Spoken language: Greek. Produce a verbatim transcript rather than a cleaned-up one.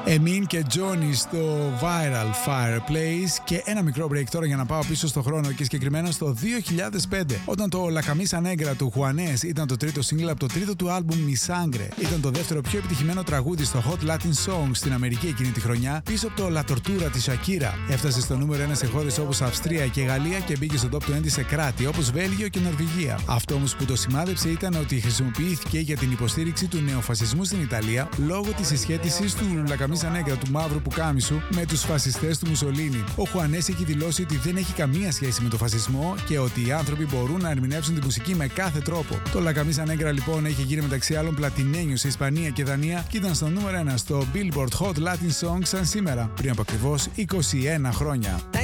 Εμίν και Τζόνι στο Viral Fireplace. Και ένα μικρό break τώρα για να πάω πίσω στο χρόνο και συγκεκριμένα στο δύο χιλιάδες πέντε, όταν το La Camisa Negra του Juanes ήταν το τρίτο single από το τρίτο του άλμπουμ Mi Sangre. Ήταν το δεύτερο πιο επιτυχημένο τραγούδι στο Hot Latin Songs στην Αμερική εκείνη τη χρονιά, πίσω από το La Tortura της Shakira. Έφτασε στο νούμερο ένα σε χώρες όπως Αυστρία και Γαλλία και μπήκε στο top είκοσι σε κράτη όπως Βέλγιο και Νορβηγία. Αυτό όμως που το σημάδεψε ήταν ότι χρησιμοποιήθηκε για την υποστήριξη του νεοφασισμού στην Ιταλία λόγω της συσχέτισης του La Camisa Negra, του μαύρου πουκάμισου, με τους φασιστές του Μουσολίνι. Ο Juanes έχει δηλώσει ότι δεν έχει καμία σχέση με το φασισμό και ότι οι άνθρωποι μπορούν να ερμηνεύσουν τη μουσική με κάθε τρόπο. Το La Camisa Negra λοιπόν έχει γίνει μεταξύ άλλων πλατινένιο σε Ισπανία και Δανία και ήταν στο νούμερο ένα στο Billboard Hot Latin Songs σαν σήμερα, πριν από ακριβώς είκοσι ένα χρόνια.